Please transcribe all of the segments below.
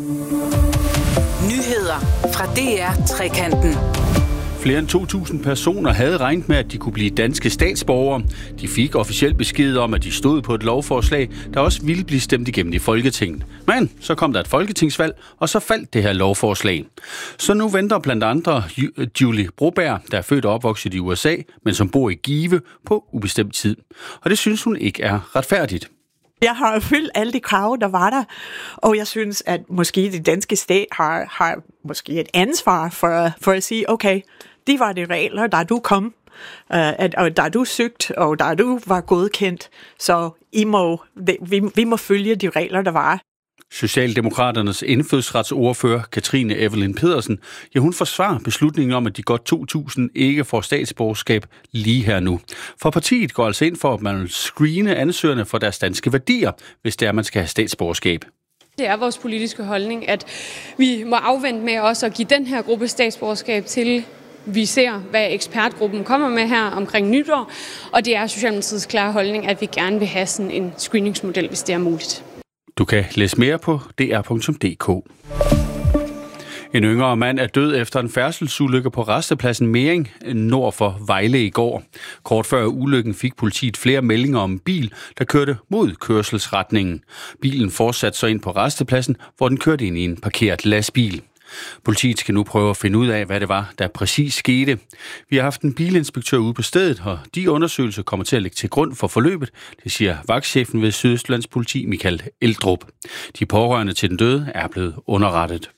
Nyheder fra DR Trekanten. Flere end 2.000 personer havde regnet med, at de kunne blive danske statsborgere. De fik officielt besked om, at de stod på et lovforslag, der også ville blive stemt igennem i Folketinget. Men så kom der et folketingsvalg, og så faldt det her lovforslag. Så nu venter blandt andre Julie Broberg, der er født og opvokset i USA, men som bor i Give på ubestemt tid. Og det synes hun ikke er retfærdigt. Jeg har fyldt alle de krav, der var der, og jeg synes, at måske det danske stat har måske et ansvar for at sige, okay, de var de regler, da du kom, og da du søgte, og da du var godkendt, så vi må følge de regler, der var. Socialdemokraternes indfødsretsordfører, Katrine Evelyn Pedersen, hun forsvarer beslutningen om, at de godt 2.000 ikke får statsborgerskab lige her nu. For partiet går altså ind for, at man vil screene ansøgerne for deres danske værdier, hvis det er, man skal have statsborgerskab. Det er vores politiske holdning, at vi må afvente med også at give den her gruppe statsborgerskab til vi ser, hvad ekspertgruppen kommer med her omkring nytår, og det er Socialdemokratiets klare holdning, at vi gerne vil have sådan en screeningsmodel, hvis det er muligt. Du kan læse mere på dr.dk. En yngre mand er død efter en færdselsulykke på rastepladsen Mering nord for Vejle i går. Kort før ulykken fik politiet flere meldinger om en bil, der kørte mod kørselsretningen. Bilen fortsatte så ind på rastepladsen, hvor den kørte ind i en parkeret lastbil. Politiet skal nu prøve at finde ud af, hvad det var, der præcis skete. Vi har haft en bilinspektør ude på stedet, og de undersøgelser kommer til at ligge til grund for forløbet, det siger vagtchefen ved Sydøstjyllands Politi, Michael Eldrup. De pårørende til den døde er blevet underrettet.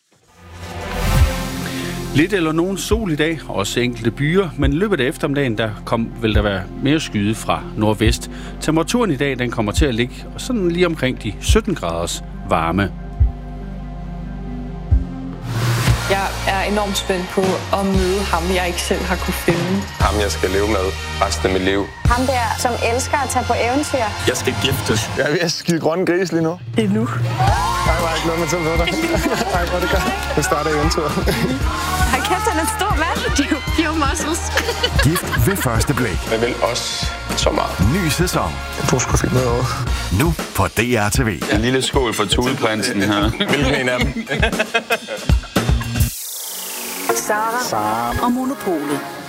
Lidt eller nogen sol i dag, også enkelte byer, men i løbet af eftermiddagen vil der være mere skyde fra nordvest. Temperaturen i dag den kommer til at ligge sådan lige omkring de 17 graders varme. Jeg er enormt spændt på at møde ham, jeg ikke selv har kunne finde. Ham, jeg skal leve med resten af mit liv. Ham der, som elsker at tage på eventyr. Jeg skal giftes. Jeg er ved at skide grønne gris lige nu. Endnu. Ej, hvor er jeg glædet mig til at møde dig. Ej, hvor er det godt. Nu starter eventyret. Hold kæft, han er en stor mand. Pure muscles. Gift ved første blik. Jeg vil også så meget. Ny sæson. Du skal finde noget over. Nu på DR TV. En lille skål for tudeprinsen her. Hvilken en af dem? Sara og Monopolet.